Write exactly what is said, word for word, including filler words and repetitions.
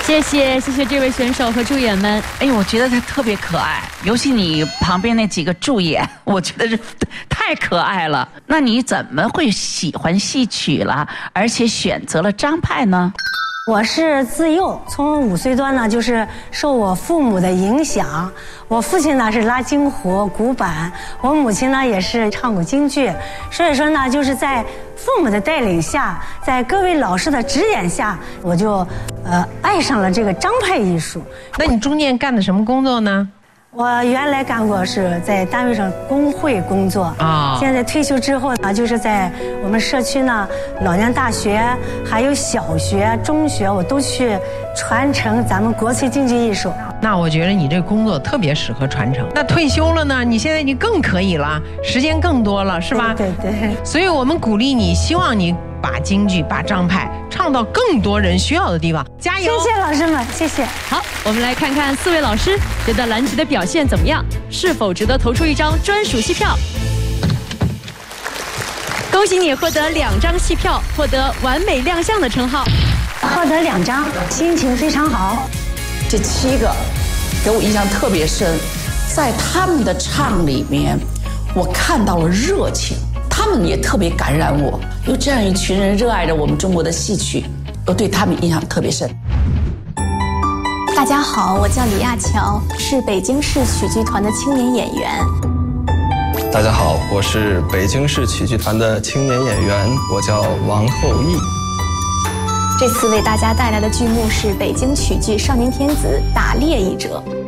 谢谢谢谢这位选手和助演们。 哎呦，我觉得他特别可爱，尤其你旁边那几个助演，我觉得是太可爱了。那你怎么会喜欢戏曲了，而且选择了张派呢？ 我是自幼从五岁多呢，就是受我父母的影响。我父亲呢是拉京胡、古板，我母亲呢也是唱过京剧，所以说呢，就是在父母的带领下，在各位老师的指点下，我就呃爱上了这个张派艺术。 那你中间干的什么工作呢？ 我原来干过是在单位上工会工作啊，现在退休之后呢，就是在我们社区呢，老年大学还有小学、中学，我都去传承咱们国粹京剧艺术。 那我觉得你这个工作特别适合传承。那退休了呢，你现在你更可以了，时间更多了，是吧？ 对对对。 所以我们鼓励你，希望你把京剧、把张派唱到更多人需要的地方，加油！ 谢谢老师们，谢谢。 好，我们来看看四位老师觉得蓝旗的表现怎么样，是否值得投出一张专属戏票？恭喜你获得两张戏票，获得完美亮相的称号。 获得两张，心情非常好。 这七个给我印象特别深，在他们的唱里面，我看到了热情，他们也特别感染我。有这样一群人热爱着我们中国的戏曲，我对他们印象特别深。 大家好，我叫李亚乔，是北京市曲剧团的青年演员。 大家好，我是北京市曲剧团的青年演员，我叫王后义。 这次为大家带来的剧目是北京曲剧《少年天子打猎一者》。